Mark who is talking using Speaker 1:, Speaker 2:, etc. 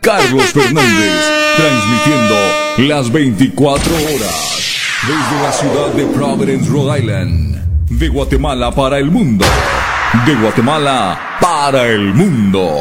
Speaker 1: Carlos Fernández, transmitiendo las 24 horas desde la ciudad de Providence, Rhode Island, de Guatemala para el mundo, de Guatemala para el mundo.